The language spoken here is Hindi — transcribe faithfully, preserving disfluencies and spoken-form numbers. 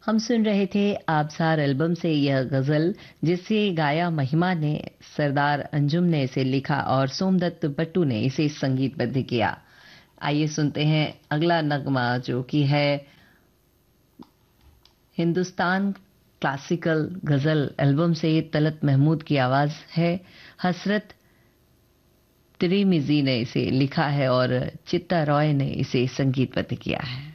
हम सुन रहे थे आबसार एल्बम से यह गजल, जिसे गाया महिमा ने, सरदार अंजुम ने इसे लिखा और सोमदत्त बट्टू ने इसे संगीतबद्ध किया। आइए सुनते हैं अगला नगमा, जो कि है हिंदुस्तान क्लासिकल गजल एल्बम से। तलत महमूद की आवाज है। हसरत तिरिमिजी ने इसे लिखा है और चित्ता रॉय ने इसे संगीतबद्ध किया है।